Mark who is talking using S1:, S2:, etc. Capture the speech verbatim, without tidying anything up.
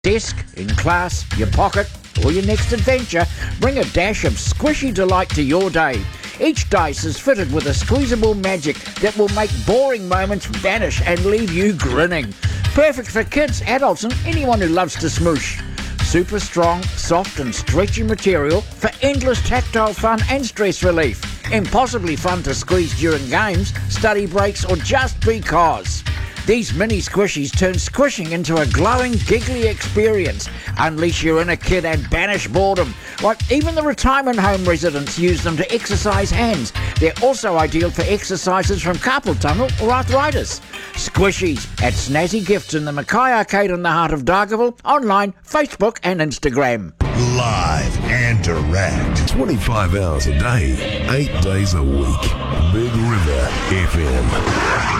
S1: desk, in class, your pocket, or your next adventure, bring a dash of squishy delight to your day. Each dice is fitted with a squeezable magic that will make boring moments vanish and leave you grinning. Perfect for kids, adults, and anyone who loves to smoosh. Super strong, soft and stretchy material for endless tactile fun and stress relief. Impossibly fun to squeeze during games, study breaks, or just because. These mini squishies turn squishing into a glowing, giggly experience. Unleash your inner kid and banish boredom. Like even the retirement home residents use them to exercise hands. They're also ideal for exercises from carpal tunnel or arthritis. Squishies at Snazzy Gifts in the Mackay Arcade in the heart of Dargaville, online, Facebook and Instagram.
S2: Live and direct.
S3: twenty-five hours a day, eight days a week. Big River F M.